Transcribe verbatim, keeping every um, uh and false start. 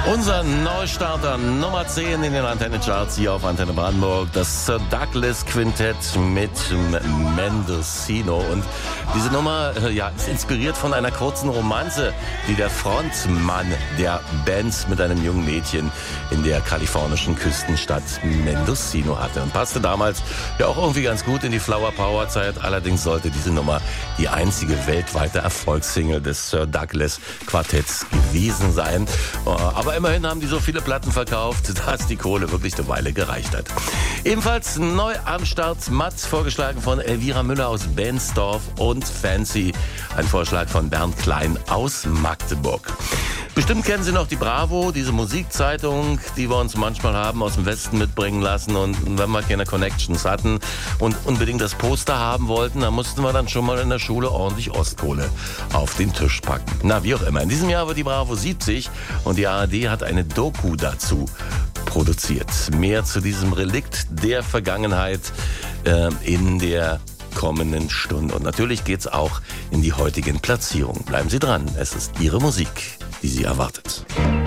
Unser Neustarter Nummer zehn in den Antenne-Charts hier auf Antenne Brandenburg. Das Sir Douglas Quintett mit Mendocino. Und diese Nummer ja, ist inspiriert von einer kurzen Romanze, die der Frontmann der Band mit einem jungen Mädchen in der kalifornischen Küstenstadt Mendocino hatte. Und passte damals ja auch irgendwie ganz gut in die Flower Power Zeit. Allerdings sollte diese Nummer die einzige weltweite Erfolgssingle des Sir Douglas Quartetts gewesen sein. Aber immerhin haben die so viele Platten verkauft, dass die Kohle wirklich eine Weile gereicht hat. Ebenfalls neu am Start Mats, vorgeschlagen von Elvira Müller aus Bensdorf, und Fancy, ein Vorschlag von Bernd Klein aus Magdeburg. Bestimmt kennen Sie noch die Bravo, diese Musikzeitung, die wir uns manchmal haben aus dem Westen mitbringen lassen. Und wenn wir keine Connections hatten und unbedingt das Poster haben wollten, dann mussten wir dann schon mal in der Schule ordentlich Ostkohle auf den Tisch packen. Na, wie auch immer. In diesem Jahr wird die Bravo siebzig und die A R D hat eine Doku dazu produziert. Mehr zu diesem Relikt der Vergangenheit äh, in der kommenden Stunde. Und natürlich geht's auch in die heutigen Platzierungen. Bleiben Sie dran, es ist Ihre Musik, die Sie erwartet.